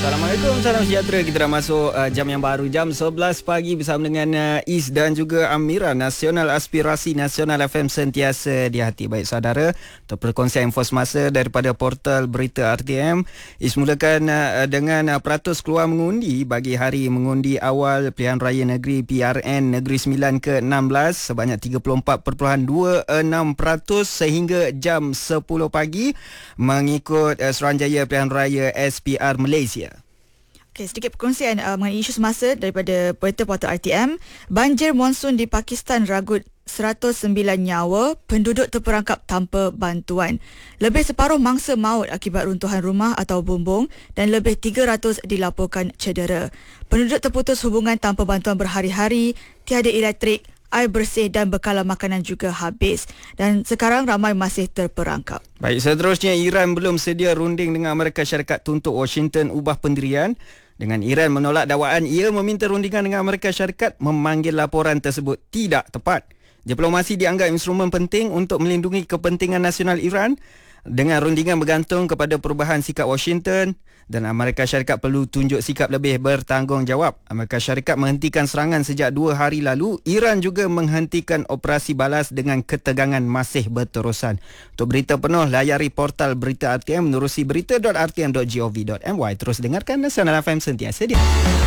Assalamualaikum, salam sejahtera. Kita dah masuk jam yang baru, jam 11 pagi bersama dengan Is dan juga Amira. Nasional Aspirasi Nasional FM sentiasa di hati. Baik saudara, untuk perkongsian info semasa daripada portal berita RTM. Is mulakan dengan peratus keluar mengundi bagi hari mengundi awal pilihan raya negeri PRN Negeri Sembilan ke-16 sebanyak 34.26% sehingga jam 10 pagi mengikut Suruhanjaya Pilihan Raya SPR Malaysia. Okay, sedikit perkongsian mengenai isu semasa daripada berita portal RTM. Banjir monsun di Pakistan ragut 109 nyawa, penduduk terperangkap tanpa bantuan. Lebih separuh mangsa maut akibat runtuhan rumah atau bumbung dan lebih 300 dilaporkan cedera. Penduduk terputus hubungan tanpa bantuan berhari-hari, tiada elektrik, air bersih dan bekalan makanan juga habis. Dan sekarang ramai masih terperangkap. Baik, seterusnya Iran belum sedia runding dengan Amerika Syarikat tuntut Washington ubah pendirian. Dengan Iran menolak dakwaan, ia meminta rundingan dengan Amerika Syarikat memanggil laporan tersebut tidak tepat. Diplomasi dianggap instrumen penting untuk melindungi kepentingan nasional Iran. Dengan rundingan bergantung kepada perubahan sikap Washington dan Amerika Syarikat perlu tunjuk sikap lebih bertanggungjawab. Amerika Syarikat menghentikan serangan sejak 2 hari lalu. Iran juga menghentikan operasi balas dengan ketegangan masih berterusan. Untuk berita penuh, layari portal berita RTM menerusi berita.rtm.gov.my. Terus dengarkan Nasional FM sentiasa dia.